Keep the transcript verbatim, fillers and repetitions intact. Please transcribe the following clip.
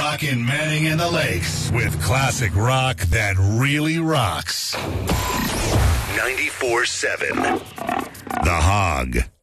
Rockin' Manning in the Lakes with classic rock that really rocks. ninety-four seven The Hog.